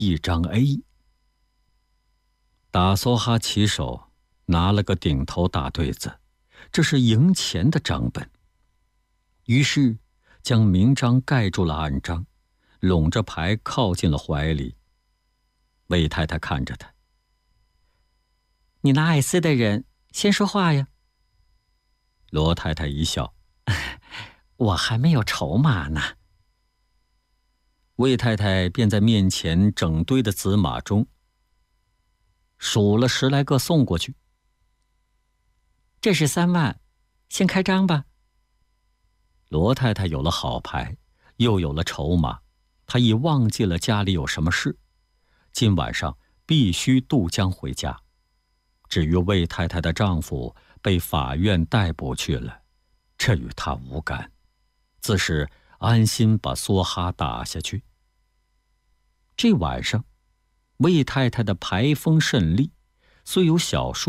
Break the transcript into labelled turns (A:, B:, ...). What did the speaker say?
A: 一张 A。达梭哈起手拿了个顶头大对子，这是赢钱的账本。于是将明章盖住了暗章，拢着牌靠进了怀里。魏太太看着他：“你那碍事的人先说话呀。”罗太太一笑：“我还没有筹码呢。”魏太太便在面前整堆的子马中数了10来个送过去。“这是3万，先开张吧。”罗太太有了好牌，又有了筹码，她已忘记了家里有什么事，今晚上必须渡江回家。至于魏太太的丈夫被法院逮捕去了，这与她无干，自是安心把梭哈打下去。这晚上，魏太太的牌风甚利，虽有小数